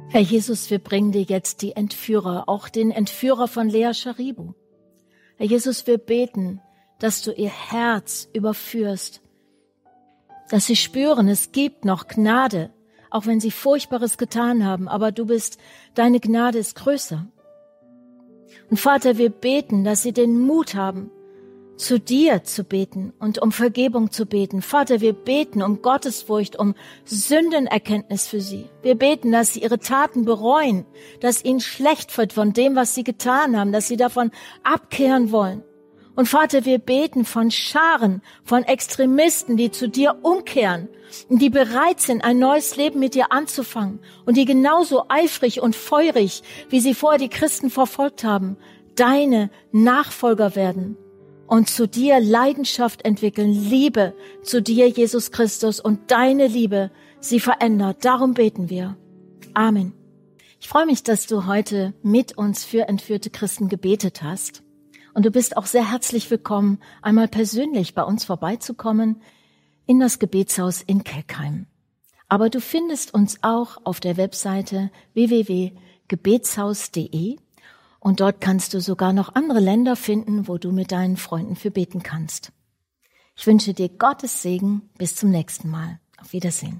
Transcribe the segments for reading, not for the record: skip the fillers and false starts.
Herr Jesus, wir bringen dir jetzt die Entführer, auch den Entführer von Lea Scharibu. Herr Jesus, wir beten, dass du ihr Herz überführst, dass sie spüren, es gibt noch Gnade, auch wenn sie Furchtbares getan haben, aber deine Gnade ist größer. Und Vater, wir beten, dass sie den Mut haben, zu dir zu beten und um Vergebung zu beten. Vater, wir beten um Gottesfurcht, um Sündenerkenntnis für sie. Wir beten, dass sie ihre Taten bereuen, dass ihnen schlecht wird von dem, was sie getan haben, dass sie davon abkehren wollen. Und Vater, wir beten von Scharen, von Extremisten, die zu dir umkehren und die bereit sind, ein neues Leben mit dir anzufangen und die genauso eifrig und feurig, wie sie vorher die Christen verfolgt haben, deine Nachfolger werden und zu dir Leidenschaft entwickeln, Liebe zu dir, Jesus Christus, und deine Liebe sie verändert. Darum beten wir. Amen. Ich freue mich, dass du heute mit uns für entführte Christen gebetet hast. Und du bist auch sehr herzlich willkommen, einmal persönlich bei uns vorbeizukommen in das Gebetshaus in Kelkheim. Aber du findest uns auch auf der Webseite www.gebetshaus.de und dort kannst du sogar noch andere Länder finden, wo du mit deinen Freunden für beten kannst. Ich wünsche dir Gottes Segen. Bis zum nächsten Mal. Auf Wiedersehen.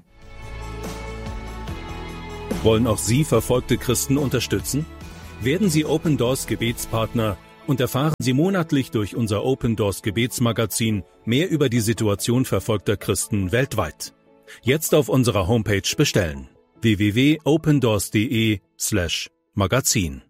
Wollen auch Sie verfolgte Christen unterstützen? Werden Sie Open Doors Gebetspartner und erfahren Sie monatlich durch unser Open Doors Gebetsmagazin mehr über die Situation verfolgter Christen weltweit. Jetzt auf unserer Homepage bestellen: www.opendoors.de/magazin.